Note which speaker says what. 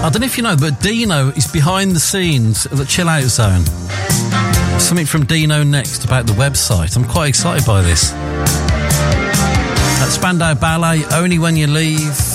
Speaker 1: I don't know if you know, but Dino is behind the scenes of the Chill Out Zone. Something from Dino next about the website. I'm quite excited by this. At Spandau Ballet, Only When You Leave.